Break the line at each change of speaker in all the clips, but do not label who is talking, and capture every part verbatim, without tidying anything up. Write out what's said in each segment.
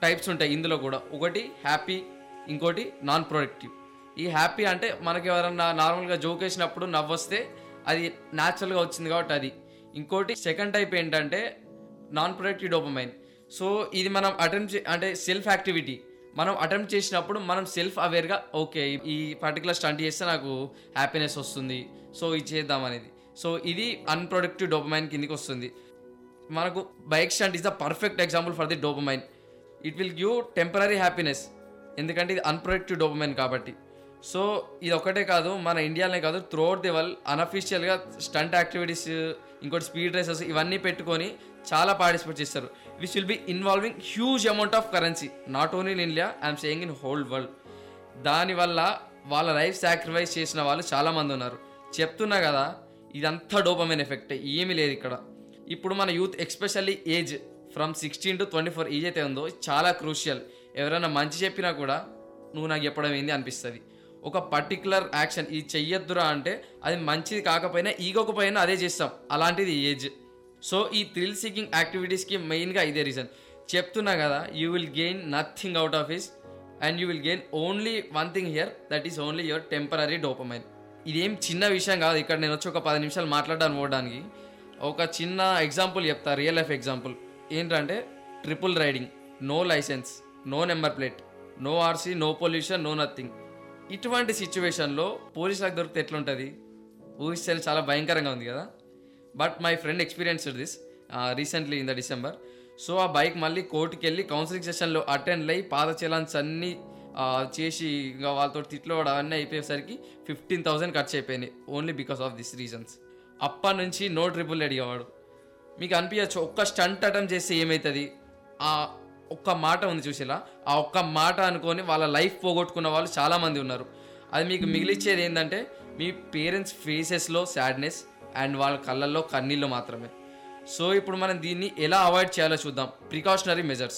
Types ఉంటాయి ఇందులో కూడా. ఒకటి హ్యాపీ, ఇంకోటి నాన్ ప్రొడక్టివ్. ఈ హ్యాపీ అంటే మనకి ఎవరన్నా నార్మల్గా జోక్ వేసినప్పుడు నవ్వొస్తే అది న్యాచురల్గా వచ్చింది కాబట్టి అది. ఇంకోటి సెకండ్ టైప్ ఏంటంటే నాన్ ప్రొడక్టివ్ డోపమైన్. సో ఇది మనం అటెంప్ట్ అంటే సెల్ఫ్ యాక్టివిటీ మనం అటెంప్ట్ చేసినప్పుడు మనం సెల్ఫ్ అవేర్గా ఓకే ఈ పర్టికులర్ స్టంట్ చేస్తే నాకు హ్యాపీనెస్ వస్తుంది, సో ఇది చేద్దాం అనేది. సో ఇది అన్ప్రొడక్టివ్ డోపమైన్ కిందికి వస్తుంది. మనకు bike stunt is the perfect example for the dopamine. It will give temporary happiness, ఎందుకంటే ఇది అన్ప్రొడక్టివ్ డోపమైన్ కాబట్టి. సో ఇది ఒకటే కాదు, మన ఇండియాలోనే కాదు, throughout the world అన్అఫీషియల్గా stunt activities, ఇంకోటి స్పీడ్ రేసెస్ ఇవన్నీ పెట్టుకొని చాలా పార్టిసిపేట్ చేస్తారు. Which will be involving huge amount of currency, not only in India, I'm saying in whole world. దానివల్ల వాళ్ళ లైఫ్ సాక్రిఫైస్ చేసిన వాళ్ళు చాలామంది ఉన్నారు. చెప్తున్నా కదా, ఇదంతా డోపమైన్ ఎఫెక్ట్, ఏమీ లేదు ఇక్కడ. ఇప్పుడు మన youth especially age from sixteen to twenty four age అయితే ఉందో చాలా క్రూషియల్. ఎవరైనా మంచి చెప్పినా కూడా నువ్వు నాకు చెప్పడం ఏంది అనిపిస్తుంది. ఒక పర్టికులర్ యాక్షన్ ఇది చెయ్యొద్దురా అంటే అది మంచిది కాకపోయినా ఈగోకు పోయినా అదే చేస్తాం, అలాంటిది ఏజ్. సో ఈ థ్రిల్ సీకింగ్ యాక్టివిటీస్కి మెయిన్గా ఇదే రీజన్. చెప్తున్నా కదా, you will gain nothing out of is and you will gain only one thing here, that is only your temporary dopamine. ఇదేం చిన్న విషయం కాదు. ఇక్కడ నేను వచ్చి ఒక పది నిమిషాలు మాట్లాడడానికి పోవడానికి ఒక చిన్న ఎగ్జాంపుల్ చెప్తా, రియల్ లైఫ్ ఎగ్జాంపుల్. ఏంటంటే triple riding, no licence, no number plate, no RC, no pollution, no nothing. ఇటువంటి సిచ్యువేషన్లో పోలీసులకు దొరికితే ఎట్లుంటుంది ఊహిస్తే చాలా భయంకరంగా ఉంది కదా. But my friend experienced this recently in the December. So ఆ బైక్ మళ్ళీ కోర్టుకి వెళ్ళి కౌన్సిలింగ్ సెషన్లో అటెండ్ అయ్యి పాత చలాన్స్ అన్నీ చేసి ఇంకా వాళ్ళతో తిట్లు అవన్నీ అయిపోయేసరికి ఫిఫ్టీన్ థౌసండ్ ఖర్చు అయిపోయినాయి only because of this reasons. అప్పటి నుంచి నో ట్రిపుల్ అడిగేవాడు. మీకు అనిపించచ్చు ఒక్క స్టంట్ అటెంప్ట్ చేస్తే ఏమవుతుంది, ఆ ఒక్క మాట ఉంది చూసేలా, ఆ ఒక్క మాట అనుకొని వాళ్ళ లైఫ్ పోగొట్టుకున్న వాళ్ళు చాలామంది ఉన్నారు. అది మీకు మిగిలిచ్చేది ఏంటంటే మీ పేరెంట్స్ ఫేసెస్లో సాడ్నెస్ అండ్ వాళ్ళ కళ్ళల్లో కన్నీళ్ళు మాత్రమే. సో ఇప్పుడు మనం దీన్ని ఎలా అవాయిడ్ చేయాలో చూద్దాం. Precautionary measures.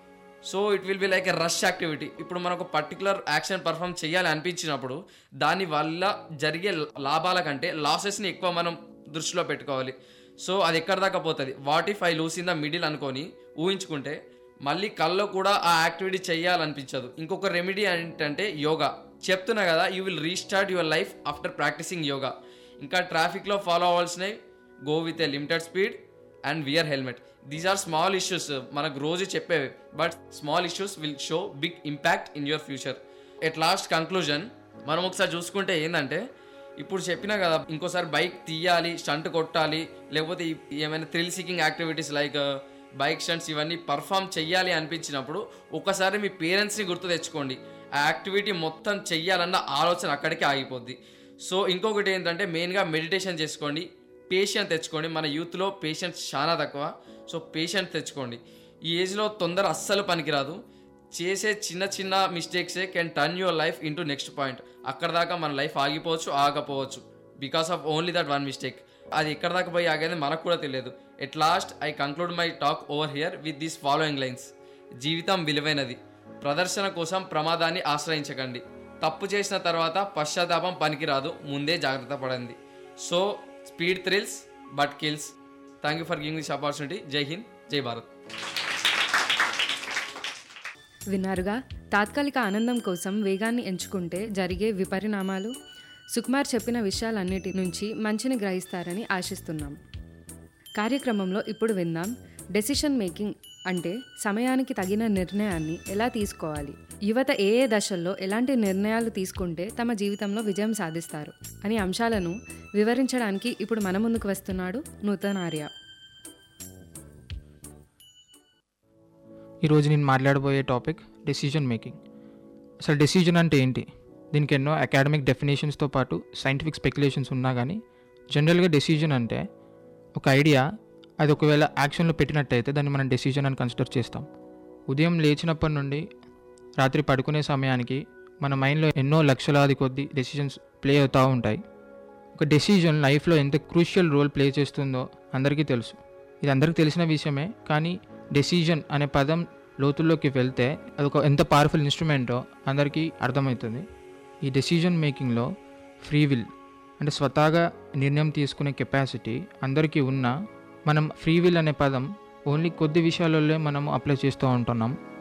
So it will be like a rush activity. ఇప్పుడు మనకు పర్టికులర్ యాక్షన్ పర్ఫామ్ చేయాలి అనిపించినప్పుడు దాని వల్ల జరిగే లాభాల కంటే లాసెస్ని ఎక్కువ మనం దృష్టిలో పెట్టుకోవాలి. సో అది ఎక్కడ దాకా పోతుంది, what if I loose in the middle అనుకొని ఊహించుకుంటే మళ్ళీ కల్లో కూడా ఆ యాక్టివిటీ చేయాలనిపించదు. ఇంకొక రెమెడీ ఏంటంటే యోగా. చెప్తున్నా కదా, you will restart your life after practising yoga. ఇంకా ట్రాఫిక్లో follow అవ్వాల్సినవి, go with a limited speed and we're helmet. These are small issues, మనకు రోజు చెప్పేవి, but small issues will show big impact in your future. At last conclusion మనం ఒకసారి చూసుకుంటే ఏంటంటే, ఇప్పుడు చెప్పినా కదా ఇంకోసారి బైక్ తీయాలి, స్టంట్ కొట్టాలి, లేకపోతే ఏమైనా thrill seeking activities like bike stunts ఇవన్నీ పర్ఫామ్ చెయ్యాలి అనిపించినప్పుడు ఒకసారి మీ పేరెంట్స్ని గుర్తు తెచ్చుకోండి. ఆ యాక్టివిటీ మొత్తం చెయ్యాలన్న ఆలోచన అక్కడికే ఆగిపోద్ది. సో ఇంకొకటి ఏంటంటే మెయిన్గా మెడిటేషన్ చేసుకోండి, పేషెన్స్ తెచ్చుకోండి. మన యూత్లో పేషెన్స్ చాలా తక్కువ, సో పేషెన్స్ తెచ్చుకోండి. ఈ ఏజ్లో తొందర అస్సలు పనికిరాదు. చేసే చిన్న చిన్న మిస్టేక్సే can turn your life into next point. అక్కడ దాకా మన life ఆగిపోవచ్చు, ఆగపోవచ్చు because of only that one mistake. అది ఎక్కడ దాకా పోయి ఆగేది మనకు కూడా తెలియదు. At last I conclude my talk over here with these following lines. జీవితం విలువైనది, ప్రదర్శన కోసం ప్రమాదాన్ని ఆశ్రయించకండి, తప్పు చేసిన తర్వాత పశ్చాత్తాపం పనికిరాదు, ముందే జాగ్రత్త పడండి. So speed thrills but kills. Thank you for giving this opportunity. జై హింద్, జై భారత్.
విన్నారుగా, తాత్కాలిక ఆనందం కోసం వేగాన్ని ఎంచుకుంటే జరిగే విపరిణామాలు. సుకుమార్ చెప్పిన విషయాలన్నిటి నుంచి మంచిని గ్రహిస్తారని ఆశిస్తున్నాం. కార్యక్రమంలో ఇప్పుడు విందాం, డెసిషన్ మేకింగ్ అంటే సమయానికి తగిన నిర్ణయాన్ని ఎలా తీసుకోవాలి, యువత ఏ ఏ దశల్లో ఎలాంటి నిర్ణయాలు తీసుకుంటే తమ జీవితంలో విజయం సాధిస్తారు అనే అంశాలను వివరించడానికి ఇప్పుడు మన ముందుకు వస్తున్నాడు నూతన్ ఆర్య.
ఈరోజు నేను మాట్లాడబోయే టాపిక్ డెసిషన్ మేకింగ్. అసలు డెసిషన్ అంటే ఏంటి? దీనికి ఎన్నో అకాడమిక్ డెఫినేషన్స్తో పాటు సైంటిఫిక్ స్పెక్యులేషన్స్ ఉన్నా కానీ జనరల్గా డెసిషన్ అంటే ఒక ఐడియా, అది ఒకవేళ యాక్షన్లో పెట్టినట్టయితే దాన్ని మనం డెసిషన్ అని కన్సిడర్ చేస్తాం. ఉదయం లేచినప్పటి నుండి రాత్రి పడుకునే సమయానికి మన మైండ్లో ఎన్నో లక్షలాది కొద్ది డెసిషన్స్ ప్లే అవుతూ ఉంటాయి. ఒక డెసిషన్ లైఫ్లో ఎంత క్రూషియల్ రోల్ ప్లే చేస్తుందో అందరికీ తెలుసు. ఇది అందరికీ తెలిసిన విషయమే, కానీ డెసిషన్ అనే పదం లోతుల్లోకి వెళ్తే అది ఒక ఎంత పవర్ఫుల్ ఇన్స్ట్రుమెంటో అందరికీ అర్థమవుతుంది. ఈ డెసిషన్ మేకింగ్లో ఫ్రీ విల్ అంటే స్వతహాగా నిర్ణయం తీసుకునే కెపాసిటీ అందరికీ ఉన్నా మనం ఫ్రీ విల్ అనే పదం ఓన్లీ కొద్ది విషయాలలో మనం అప్లై చేస్తూ ఉంటున్నాం.